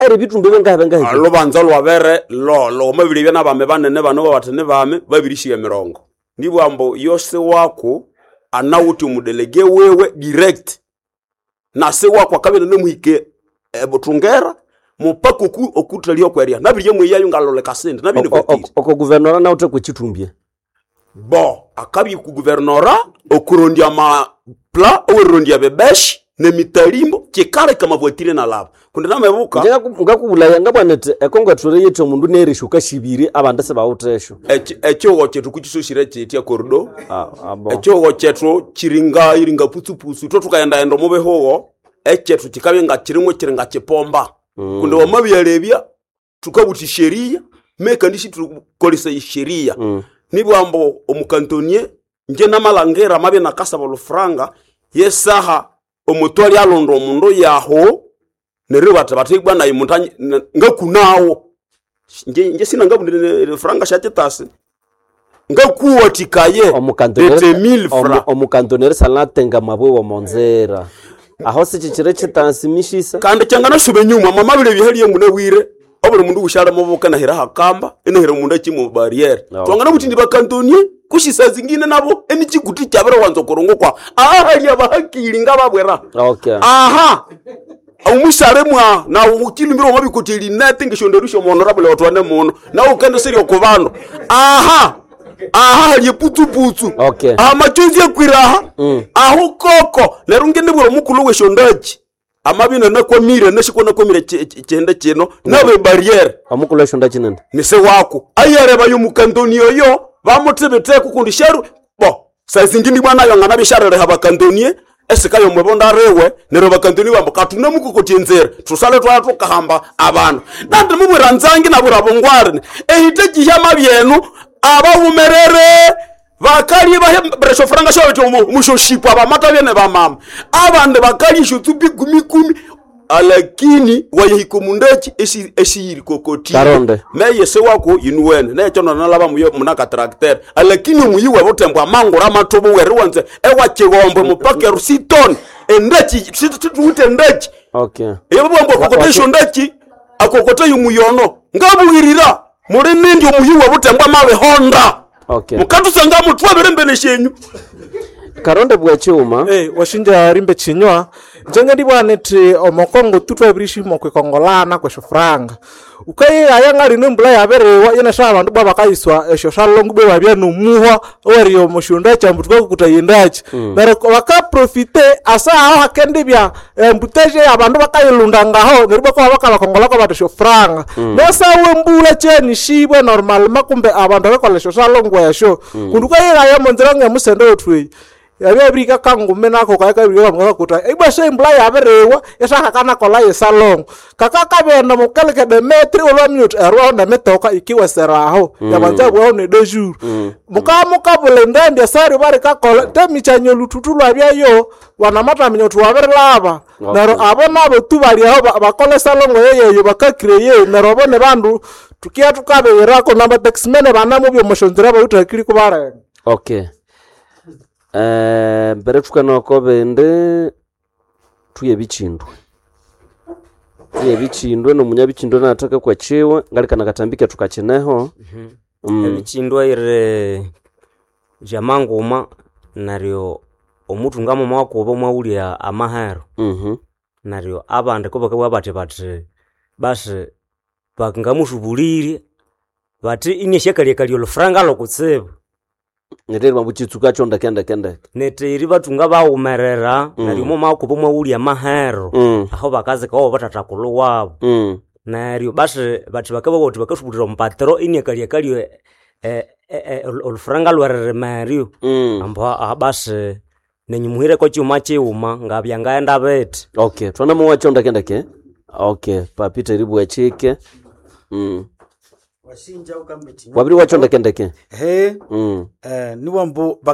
ere bitumbe benga alo banza lwabere lo mabiri bya nabame banene bano babatene bame babirishiye mirongo ndibwo ambo yose wako anawuti umudelege wewe direct na se wako akabene nemuhike botungera mupaka okutaliyo kweria nabiriye mweyayo ngalole kasende nabine kwatiri oko guvernora na ute kuchitumbye bo akabi ku guvernora okurondia ma pla orondia bebeshi ne mitalimbo kikare kama voitire na lava kundina mebuka ngakubulaya ngabwanete ekongo tore yeto mundu nerishu kashibiri abandase bautesho echo chetu kuchisushire chitia kordo echo chetu iringa putsupusu to tukaenda endo mubeho echetu kikabenga kirimwe kiringa kipomba kundo wamabyalebya tukabuti sheria meka ndishi tukolisa sheria nibwambo omukantonie nje namalangera mabe nakasaba lufranga yesaha omutwali alondo omundu yaho neribata batigwa na imuntanyi ngakunawo nje sina ngabundire franga shatitasi ngakuwa tikaye omukantonere 1000 francs omukantonere salatenga mabwe wa monzera aho se kicire kitansimishisa kandi cyangana shube nyuma mama bile bihariye ngune wire obure mundu ushara mubuka na hira hakamba enehera mundu akimu barriere twangana butindi bakantonie kushisa zingine nabo enichiguti cyabere wanzo korongo kwa ahari abahakiri ngababwera okay aha umushare mwa na ukilimbiro mabikoteli nete ngishonderusho honorable watwane muno na ukende serio kubando aha ye putu okay amachozi yakwiraha aho koko lerunge ndiburo mukulu weshondaji amabina nakwa mire nashikona ko mire cyenda kino nabe barriere amukulu weshondaji nende nise wako ayareba yo mukandoniyo yo bamutebete kukundi sheru bo sazingindi bwana yo ngana bisharere habakandonie esikayo mwebonda rewe nero bakandoni bambo katuna mukukoti enzera tusale twatu kahamba abantu nande mubwiranzangi nabura bongware ehiteji yama byenu abahumerere bakali bahebresho franga shawe mushoship abamata bene bamama abande bakali shutubi 10 alakini wayihikumundeki eshiri kokoti karonde meye se wako yinuwene ne chono nalaba muyo munaka tractor alakini muyiwe botembwa mangora matobo were wanze ewa chigombe mupake rusiton endeki situte ndeki okay yebo bombo kokotesho ndeki akokote yumuyono ngabwirira muri nindi muyiwe botembwa mawe honda okay mukatu sanga mutwa berembele shenyu karonde bwachuma washinja rimbe chinywa njenga ndibwanete omokongo tutwa birishi mokwekongolana kwesho franga ukaye ayangari nembula yaberewa yena sha abantu babakaiswa esho shalongu be babya numuhwa ori omushunda cyambutwa kutayindachi naro baka profite asa aho hakende bya mbuteje abantu bakayilunda ngaho neribo ko bakala ko batesho franga nosa wembula cyeni shibwe normal makumbe abantu bakolesho shalongu yasho kundukaye ayamonzera ngamusende otwe yabebrika kangume nako kayakabirika mwakuta ibashe imbla yaberewa yashaka kola yesalong kakaka benda mukaleke de metri olwa minute around metoka ikiwa seraho yabanza bwa ne 2 jours muka bulendende sari bari kakola temichanyo lututulwa byayo wanamata minyotu waberlaba naro abona botu bali aho bakole salongo yeyo bakakireye naro bone bandu tukia tukabera ko namba taxmene banamu byo moshonzera bautakiri kubara okay mbere tukanoko bende tuye bichindwe no munyabichindwe nataka kwa chewe ngalikana katambika tukacheneho bichindwe ire jamanguma nario omutu ngamo mwakuba mwawuli ya amahero nario abande ko bakaba bate basi bakangamushubulire bati inyeshekali kali olufranga lokutseba neteri mabuchitsuka chonda kenda neteri batunga baumerera narimo makubo mwawuli amahero aho bakaze kawo batatakulo wabo nario basi bati bakaba boti bakashubulira mpatero inyekali olufranga lwerere mario amba basi nenyimuhire ko cyuma cyuma ngabya ngaenda bete okay twana mu wachonda kenda ke okay papita ribu yachike washinja ukambe wabiri wachonda kenda ke niwambo